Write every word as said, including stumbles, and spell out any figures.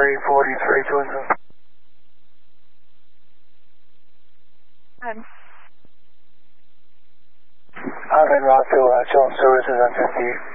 three forty-three, two one seven. Good. Alvin Rockville, uh, Chilton Services on fifty.